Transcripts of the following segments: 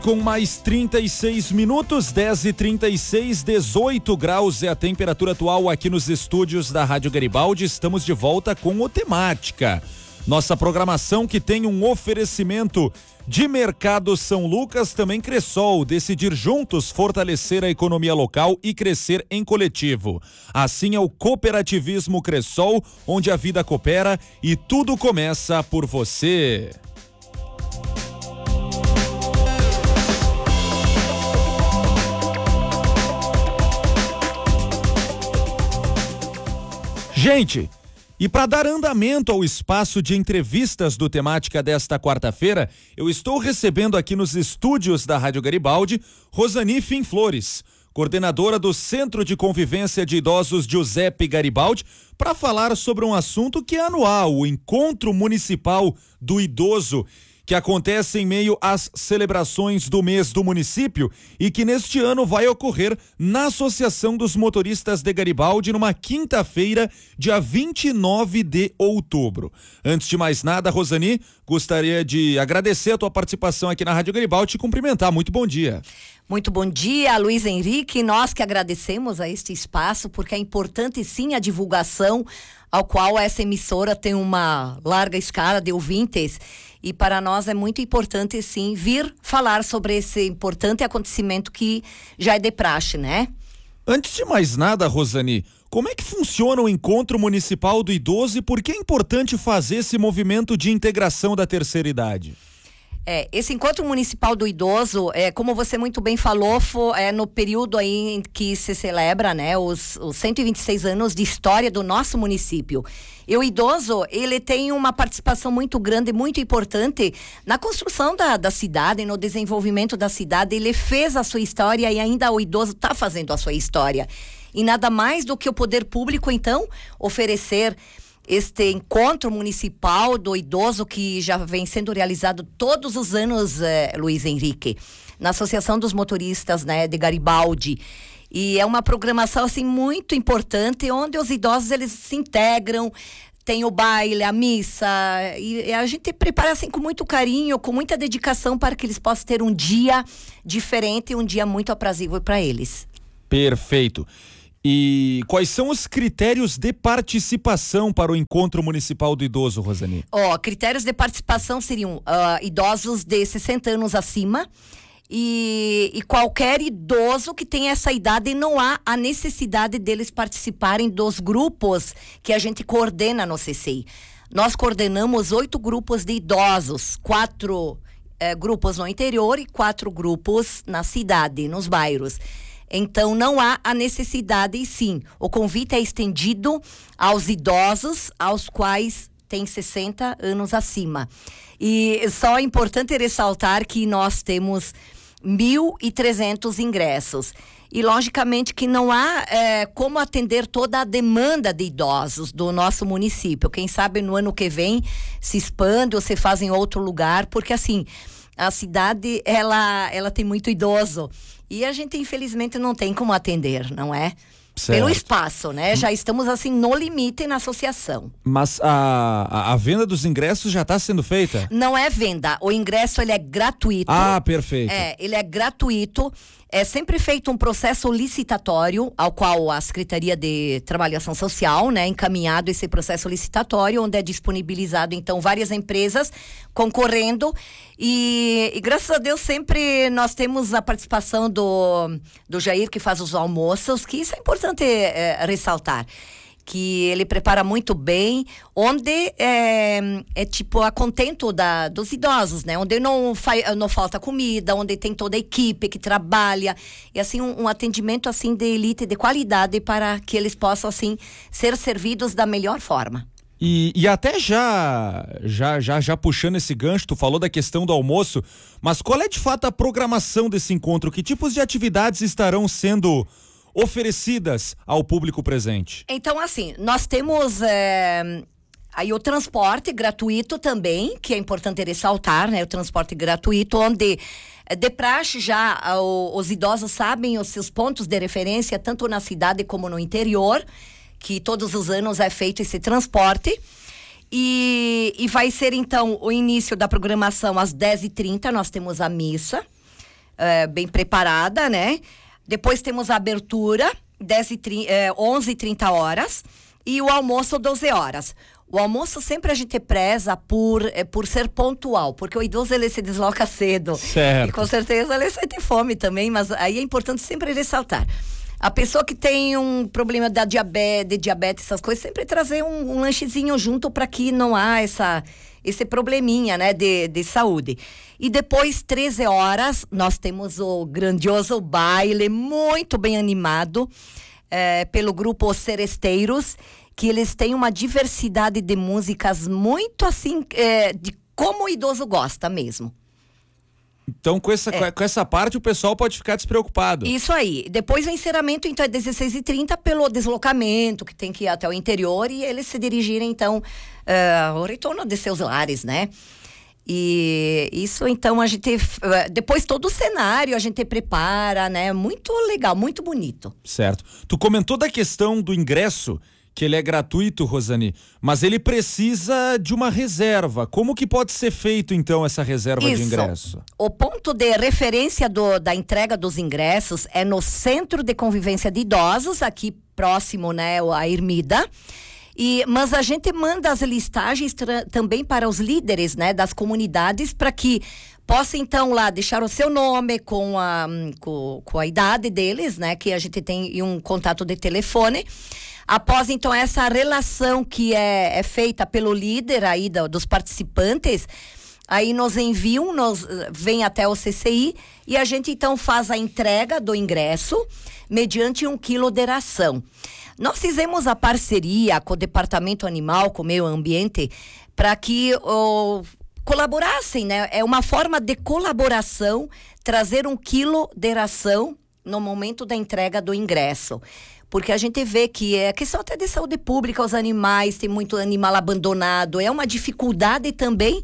Com mais 36 minutos, 10h36, 18 graus é a temperatura atual aqui nos estúdios da Rádio Garibaldi. Estamos de volta com o Temática. Nossa programação que tem um oferecimento de Mercado São Lucas, também Cressol, decidir juntos fortalecer a economia local e crescer em coletivo. Assim é o cooperativismo Cressol, onde a vida coopera e tudo começa por você. Gente, e para dar andamento ao espaço de entrevistas do Temática desta quarta-feira, eu estou recebendo aqui nos estúdios da Rádio Garibaldi Rosani Finflores, coordenadora do Centro de Convivência de Idosos Giuseppe Garibaldi, para falar sobre um assunto que é anual, o Encontro Municipal do Idoso, que acontece em meio às celebrações do mês do município e que neste ano vai ocorrer na Associação dos Motoristas de Garibaldi numa quinta-feira, dia 29 de outubro. Antes de mais nada, Rosani, gostaria de agradecer a tua participação aqui na Rádio Garibaldi e te cumprimentar. Muito bom dia. Muito bom dia, Luiz Henrique. Nós que agradecemos a este espaço, porque é importante sim a divulgação, ao qual essa emissora tem uma larga escala de ouvintes. E para nós é muito importante, sim, vir falar sobre esse importante acontecimento que já é de praxe, né? Antes de mais nada, Rosani, como é que funciona o Encontro Municipal do Idoso e por que é importante fazer esse movimento de integração da terceira idade? Esse Encontro Municipal do Idoso, como você muito bem falou, no período aí em que se celebra, né, os 126 anos de história do nosso município. E o idoso, ele tem uma participação muito grande, muito importante na construção da cidade, no desenvolvimento da cidade. Ele fez a sua história e ainda o idoso está fazendo a sua história. E nada mais do que o poder público, então, oferecer este encontro municipal do idoso que já vem sendo realizado todos os anos, Luiz Henrique, na Associação dos Motoristas, né, de Garibaldi. E é uma programação assim muito importante, onde os idosos eles se integram, tem o baile, a missa, e a gente prepara assim com muito carinho, com muita dedicação para que eles possam ter um dia diferente, um dia muito aprazível para eles. Perfeito. E quais são os critérios de participação para o Encontro Municipal do Idoso, Rosani? Critérios de participação seriam idosos de 60 anos acima e qualquer idoso que tenha essa idade, não há a necessidade deles participarem dos grupos que a gente coordena no CCI. Nós coordenamos 8 grupos de idosos, 4 grupos no interior e 4 grupos na cidade, nos bairros. Então, não há a necessidade, e sim, o convite é estendido aos idosos, aos quais têm 60 anos acima. E só é importante ressaltar que nós temos 1.300 ingressos. E, logicamente, que não há como atender toda a demanda de idosos do nosso município. Quem sabe no ano que vem se expande ou se faz em outro lugar, porque, assim, a cidade, ela tem muito idoso. E a gente, infelizmente, não tem como atender, não é? Certo. Pelo espaço, né? Já estamos, assim, no limite na associação. Mas a venda dos ingressos já está sendo feita? Não é venda. O ingresso, ele é gratuito. Ah, perfeito. Ele é gratuito. É sempre feito um processo licitatório, ao qual a Secretaria de Trabalho e Ação Social, né, encaminhado esse processo licitatório, onde é disponibilizado, então, várias empresas concorrendo. E graças a Deus, sempre nós temos a participação do Jair, que faz os almoços, que isso é importante ressaltar. Que ele prepara muito bem, onde é tipo a contento dos idosos, né? Onde não falta comida, onde tem toda a equipe que trabalha, e assim um atendimento assim de elite, de qualidade, para que eles possam assim ser servidos da melhor forma. E até já puxando esse gancho, tu falou da questão do almoço, mas qual é de fato a programação desse encontro? Que tipos de atividades estarão sendo oferecidas ao público presente? Então, assim, nós temos aí o transporte gratuito também, que é importante ressaltar, né? O transporte gratuito, onde de praxe já os idosos sabem os seus pontos de referência, tanto na cidade como no interior, que todos os anos é feito esse transporte. E vai ser, então, o início da programação às 10h30, nós temos a missa. bem preparada, né? Depois temos a abertura, 11h30 horas, e o almoço, 12 horas. O almoço sempre a gente preza por ser pontual, porque o idoso ele se desloca cedo. Certo. E com certeza ele sente fome também, mas aí é importante sempre ressaltar. A pessoa que tem um problema de diabetes, essas coisas, sempre trazer um lanchezinho junto para que não há esse probleminha, né, de saúde. E depois, 13 horas, nós temos o grandioso baile, muito bem animado, pelo grupo Os Seresteiros, que eles têm uma diversidade de músicas muito assim, de como o idoso gosta mesmo. Então, com essa parte, o pessoal pode ficar despreocupado. Isso aí. Depois o encerramento, então, é 16h30 pelo deslocamento, que tem que ir até o interior, e eles se dirigirem, então, ao retorno de seus lares, né? E isso, então, a gente... Depois todo o cenário a gente prepara, né? Muito legal, muito bonito. Certo. Tu comentou da questão do ingresso, que ele é gratuito, Rosani, mas ele precisa de uma reserva. Como que pode ser feito, então, essa reserva de ingresso? O ponto de referência da entrega dos ingressos é no Centro de Convivência de Idosos, aqui próximo, né, a Ermida. Mas a gente manda as listagens também para os líderes, né, das comunidades, para que possa, então, lá deixar o seu nome com a idade deles, né, que a gente tem um contato de telefone. Após, então, essa relação que é feita pelo líder aí dos participantes, aí nos enviam, vem até o CCI e a gente, então, faz a entrega do ingresso mediante 1 quilo de ração. Nós fizemos a parceria com o Departamento Animal, com o Meio Ambiente, para que colaborassem, né? É uma forma de colaboração, trazer 1 quilo de ração no momento da entrega do ingresso. Porque a gente vê que é questão até de saúde pública, os animais, tem muito animal abandonado, é uma dificuldade também,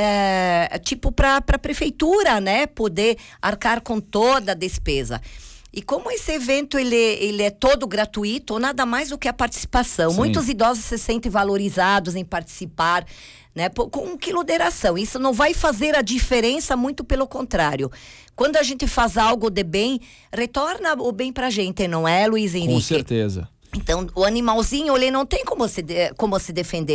para a prefeitura, né, poder arcar com toda a despesa. E como esse evento ele é todo gratuito, nada mais do que a participação. Sim. Muitos idosos se sentem valorizados em participar, né, com 1 quilo de ração. Isso não vai fazer a diferença, muito pelo contrário. Quando a gente faz algo de bem, retorna o bem pra gente, não é, Luiz Henrique? Com certeza. Então, o animalzinho, ele não tem como se defender.